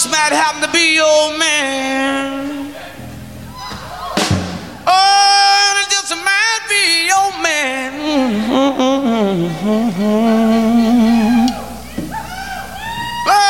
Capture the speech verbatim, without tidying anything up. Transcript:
just might happen to be your man. Oh, and it just might be your man.